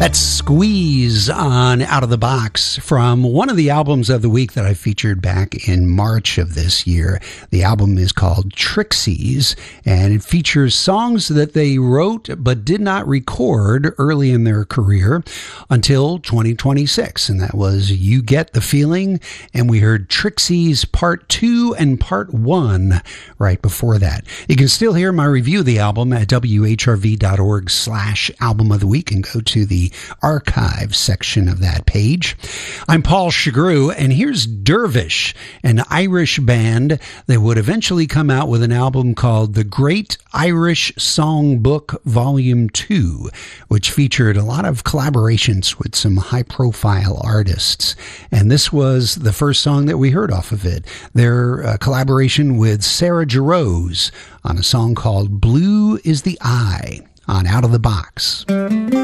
That's Squeeze on Out of the Box from one of the albums of the week that I featured back in March of this year. The album is called Trixies, and it features songs that they wrote but did not record early in their career until 2026, and that was You Get the Feeling, and we heard Trixies Part 2 and Part 1 right before that. You can still hear my review of the album at whrv.org/album of the week and go to the archive section of that page. I'm Paul Shagru, and here's Dervish, an Irish band that would eventually come out with an album called The Great Irish Songbook Volume 2, which featured a lot of collaborations with some high-profile artists. And this was the first song that we heard off of it, their collaboration with Sarah Jarosz on a song called Blue is the Eye on Out of the Box.